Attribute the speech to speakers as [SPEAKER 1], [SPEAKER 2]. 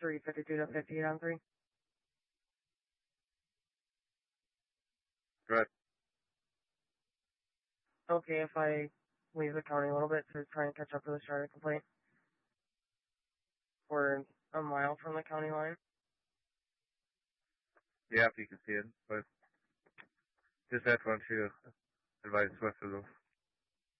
[SPEAKER 1] 352 to 58 on 3.
[SPEAKER 2] Go ahead.
[SPEAKER 1] Okay, if I leave the county a little bit to try and catch up to the start of the complaint. We're a mile from the county line.
[SPEAKER 2] Yeah, if you can see it, but just have to advise west of those.